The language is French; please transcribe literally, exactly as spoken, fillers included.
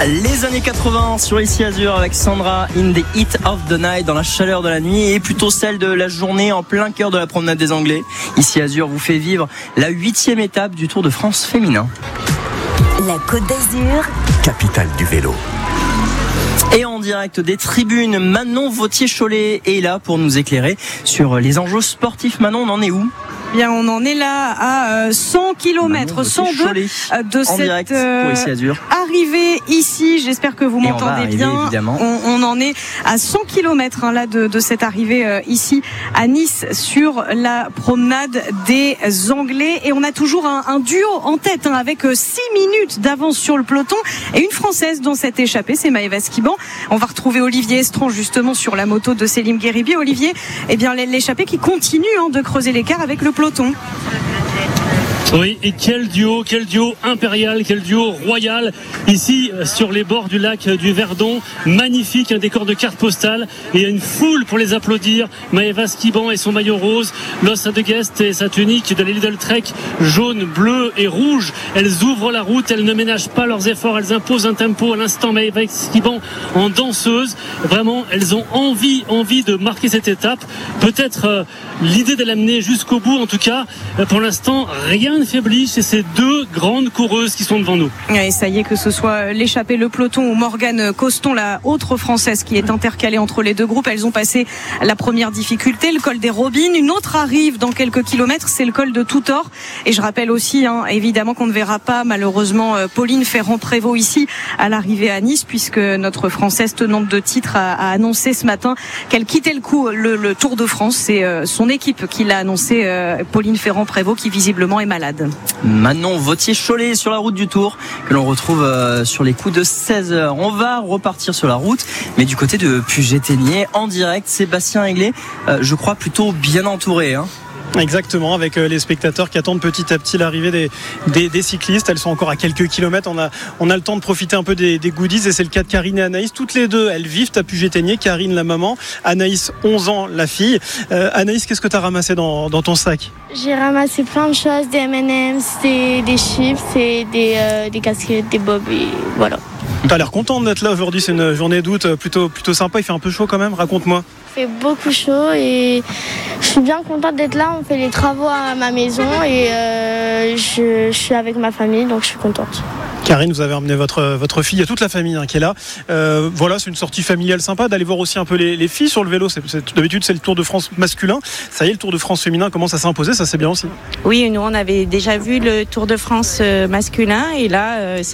Les années quatre-vingts sur Ici Azur avec Sandra in the heat of the night, dans la chaleur de la nuit et plutôt celle de la journée en plein cœur de la promenade des Anglais. Ici Azur vous fait vivre la huitième étape du Tour de France féminin. La Côte d'Azur, capitale du vélo. Et en direct des tribunes, Manon Vauthier-Cholet est là pour nous éclairer sur les enjeux sportifs. Manon, on en est où ? Bien, on en est là à cent kilomètres, cent deux de cette euh, arrivée ici. J'espère que vous Et m'entendez arriver, bien. On, on en est à cent kilomètres hein, là de, de cette arrivée euh, ici à Nice sur la promenade des Anglais. Et on a toujours un, un duo en tête hein, avec six minutes d'avance sur le peloton et une Française dans cette échappée, c'est Maëva Skiban. On va retrouver Olivier Estran justement sur la moto de Selim Gueribi. Olivier, eh bien l'échappée qui continue hein, de creuser l'écart avec le peloton. Oui, et quel duo, quel duo impérial, quel duo royal, ici sur les bords du lac du Verdon. Magnifique, un décor de carte postale et une foule pour les applaudir. Maëva Skiban et son maillot rose, Los Adegest et sa tunique de la Lidl Trek jaune, bleu et rouge. Elles ouvrent la route, elles ne ménagent pas leurs efforts, elles imposent un tempo à l'instant. Maëva Skiban en danseuse, vraiment elles ont envie, envie de marquer cette étape. Peut-être euh, l'idée de l'amener jusqu'au bout, en tout cas, euh, pour l'instant, rien ne faiblit chez ces deux grandes coureuses qui sont devant nous. Et ça y est, que ce soit l'échappée, le peloton ou Morgane Coston, la autre française qui est intercalée entre les deux groupes, elles ont passé la première difficulté, le col des Robines. Une autre arrive dans quelques kilomètres, c'est le col de Toutor. Et je rappelle aussi, hein, évidemment, qu'on ne verra pas malheureusement Pauline Ferrand-Prévot ici à l'arrivée à Nice, puisque notre Française tenante de titre a, a annoncé ce matin qu'elle quittait le coup le, le Tour de France. C'est euh, son équipe qui l'a annoncé, euh, Pauline Ferrand-Prévot, qui visiblement est malade. Manon Vauthier-Cholet sur la route du Tour, que l'on retrouve euh, sur les coups de seize heures. On va repartir sur la route, mais du côté de Puget-Théniers, en direct, Sébastien Aiglé, euh, je crois plutôt bien entouré, hein. Exactement, avec les spectateurs qui attendent petit à petit l'arrivée des, des, des cyclistes. Elles sont encore à quelques kilomètres. On a, on a le temps de profiter un peu des, des goodies et c'est le cas de Karine et Anaïs. Toutes les deux, elles vivent à Puget-Théniers. Karine, la maman. Anaïs, onze ans, la fille. Euh, Anaïs, qu'est-ce que tu as ramassé dans, dans ton sac ? J'ai ramassé plein de choses, des M and M's, des, des chips et des, euh, des casquettes, des bobs et voilà. Tu as l'air contente d'être là aujourd'hui. C'est une journée d'août plutôt, plutôt sympa. Il fait un peu chaud quand même. Raconte-moi. Il fait beaucoup chaud et je suis bien contente d'être là. On fait les travaux à ma maison et euh, je, je suis avec ma famille, donc je suis contente. Karine, vous avez emmené votre, votre fille, il y a toute la famille hein, qui est là. Euh, voilà, c'est une sortie familiale sympa d'aller voir aussi un peu les, les filles sur le vélo. C'est, c'est, d'habitude, c'est le Tour de France masculin. Ça y est, le Tour de France féminin commence à s'imposer. Ça, c'est bien aussi. Oui, nous, on avait déjà vu le Tour de France masculin et là, c'est